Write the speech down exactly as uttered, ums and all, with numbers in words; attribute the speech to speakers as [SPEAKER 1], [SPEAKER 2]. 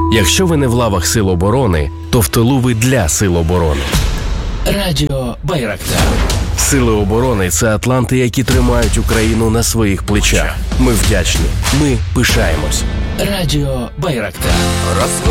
[SPEAKER 1] Якщо ви не в лавах Сил оборони, то в тилу ви для Сил оборони.
[SPEAKER 2] Радіо Байрактар.
[SPEAKER 1] Сили оборони – це атланти, які тримають Україну на своїх плечах. Ми вдячні. Ми пишаємось.
[SPEAKER 2] Радіо Байрактар.